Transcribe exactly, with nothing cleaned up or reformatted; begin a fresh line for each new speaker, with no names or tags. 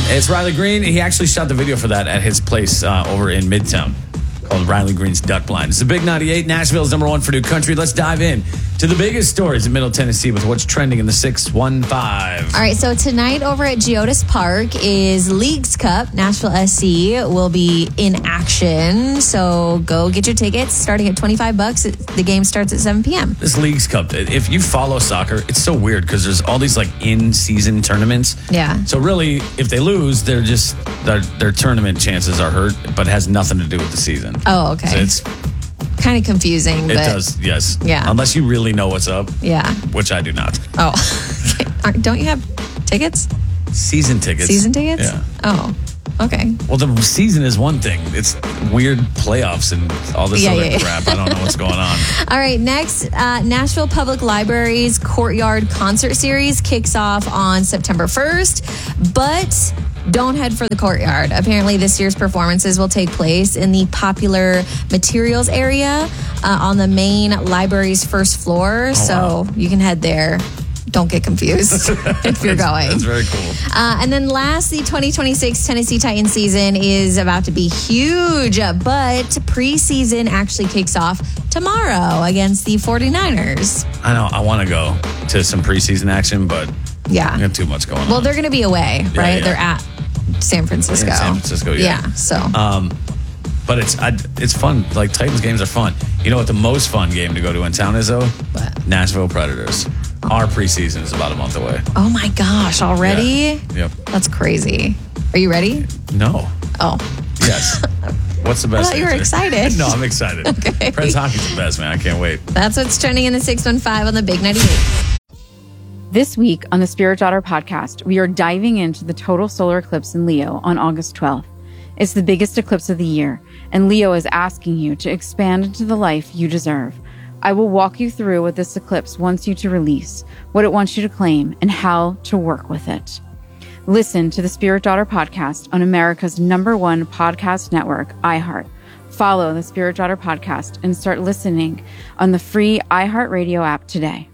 It's Riley Green. He actually shot the video for that at his place uh, over in Midtown called Riley Green's Duck Blind. It's the Big ninety-eight. Nashville's number one for new country. Let's dive in to the biggest stories in Middle Tennessee with what's trending in the six one five.
All right, so tonight over at Geodis Park is Leagues Cup. Nashville S C will be in action. So go get your tickets starting at twenty-five bucks. The game starts at seven p.m.
This Leagues Cup, if you follow soccer, it's so weird because there's all these like in-season tournaments.
Yeah.
So really, if they lose, they're just, their, their tournament chances are hurt, but it has nothing to do with the season.
Oh, okay.
So it's
kind of confusing.
It
but
does, yes.
Yeah.
Unless you really know what's up.
Yeah.
Which I do not.
Oh. Don't you have tickets?
Season tickets.
Season tickets?
Yeah.
Oh, okay.
Well, the season is one thing. It's weird playoffs and all this
Yeah,
other
yeah, yeah.
crap. I don't know what's going on.
All right, next, uh, Nashville Public Library's Courtyard Concert Series kicks off on September first, but don't head for the Courtyard. Apparently, this year's performances will take place in the popular materials area uh, on the main library's first floor,
Oh,
so
wow.
you can head there. Don't get confused if you're going.
That's very cool.
Uh, and then last, the twenty twenty-six Tennessee Titans season is about to be huge, but preseason actually kicks off tomorrow against the forty-niners.
I know. I want to go to some preseason action, but
Yeah.
we have too much going on.
Well, they're going to be away,
Yeah,
right?
yeah.
They're at San Francisco.
In San Francisco, yeah.
Yeah, so.
Um, but it's I, it's fun. Like, Titans games are fun. You know what the most fun game to go to in town is, though?
What?
Nashville Predators. Our preseason is about a month away.
Oh my gosh, already?
Yeah. Yep.
That's crazy. Are you ready?
No.
Oh.
Yes. What's the best?
I thought you were
answer?
excited.
No, I'm excited.
Okay.
Preds hockey's the best, man. I can't wait.
That's what's trending in the six one five on the Big ninety-eight.
This week on the Spirit Daughter podcast, we are diving into the total solar eclipse in Leo on August twelfth. It's the biggest eclipse of the year, and Leo is asking you to expand into the life you deserve. I will walk you through what this eclipse wants you to release, what it wants you to claim, and how to work with it. Listen to the Spirit Daughter podcast on America's number one podcast network, iHeart. Follow the Spirit Daughter podcast and start listening on the free iHeartRadio app today.